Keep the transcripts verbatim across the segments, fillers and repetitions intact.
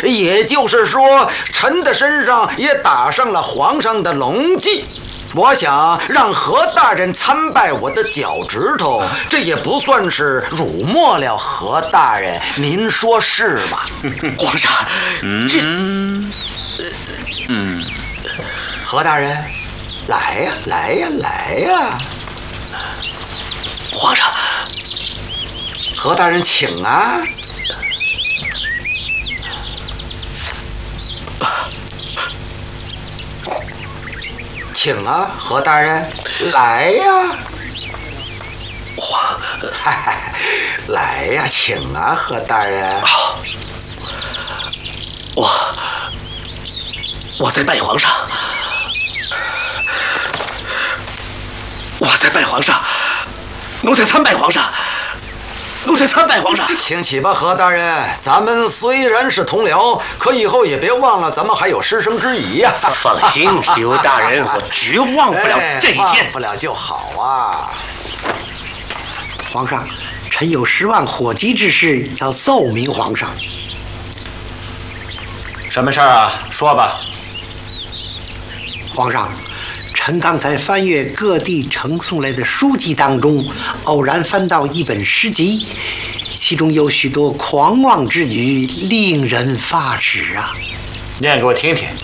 也就是说，臣的身上也打上了皇上的龙迹。我想让何大人参拜我的脚趾头，这也不算是辱没了何大人，您说是吧？ 皇上，这…… 嗯，何大人，来呀，来呀，来呀！ 皇上， 何大人请啊！请啊，何大人，来呀！ 皇， 来呀，请啊，何大人。 好，我我在拜皇上，我在拜皇上，奴才参拜皇上。奴才参拜皇上。 请起吧，何大人。咱们虽然是同僚，可以后也别忘了咱们还有师生之谊呀、啊。 放心，刘大人，我绝忘不了这一天。 忘不了就好啊。 皇上，臣有十万火急之事要奏明皇上。 什么事儿啊？说吧。 皇上，臣刚才翻阅各地呈送来的书籍当中，偶然翻到一本诗集，其中有许多狂妄之语，令人发指啊！ 念给我听听。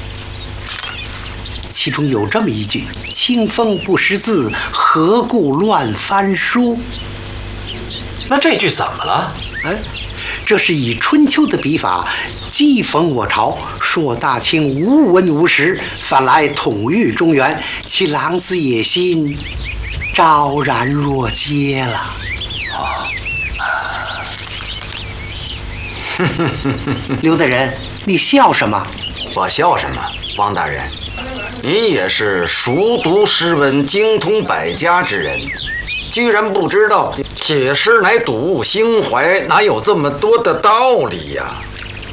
其中有这么一句：“清风不识字，何故乱翻书？” 那这句怎么了？ 哎，这是以春秋的笔法讥讽我朝，说大清无文无实，反来统御中原，其狼子野心昭然若揭了。 啊！ 刘大人，你笑什么？ 我笑什么？王大人，你也是熟读诗文、精通百家之人，居然不知道写诗乃睹物心怀，哪有这么多的道理呀、啊？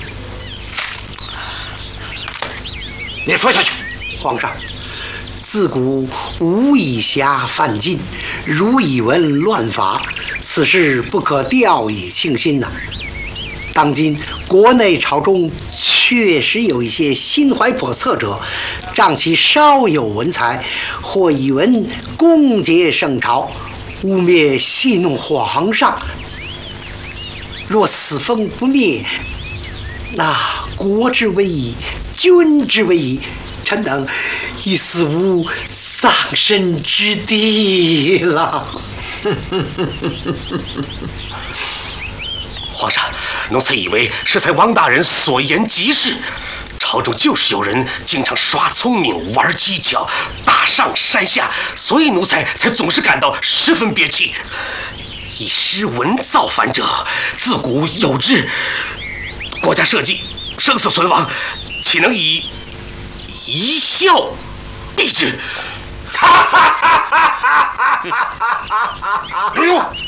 你说下去。 皇上，自古无以侠犯禁，如以文乱法，此事不可掉以轻心呐、啊。当今国内朝中确实有一些心怀叵测者，仗其稍有文才，或以文攻讦圣朝，污蔑戏弄皇上。若此风不灭，那国之危矣，君之危矣，臣等已死无葬身之地了。 皇上，奴才以为是才王大人所言极是，朝中就是有人经常耍聪明、玩技巧、大上山下，所以奴才才总是感到十分憋气。以诗文造反者，自古有之。国家社稷，生死存亡，岂能以一笑避之？哎呦！